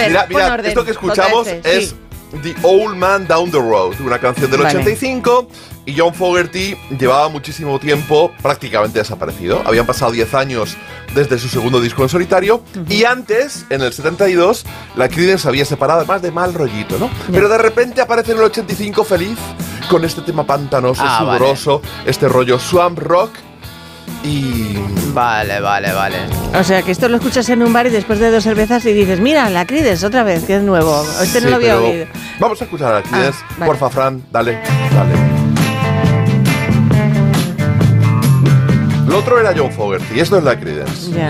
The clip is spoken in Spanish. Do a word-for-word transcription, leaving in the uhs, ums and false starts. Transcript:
orden, Mira, mira, orden. esto que escuchamos J F, es sí. The Old Man Down the Road, una canción del Vale. ochenta y cinco, y John Fogerty llevaba muchísimo tiempo prácticamente desaparecido. Habían pasado diez años desde su segundo disco en solitario, uh-huh. y antes, en el setenta y dos, la Creedence se había separado, además de mal rollito, ¿no? Yeah. Pero de repente aparece en el ochenta y cinco feliz con este tema pantanoso, ah, sudoroso, vale. este rollo swamp rock. Y... Vale, vale, vale. O sea, que esto lo escuchas en un bar y después de dos cervezas y dices, mira, la Creedence otra vez, que es nuevo. Este sí, no lo había pero oído. Vamos a escuchar a la Creedence. Ah, vale. Porfa, Fran, dale, dale. Lo otro era John Fogerty y esto es la Creedence. Yeah.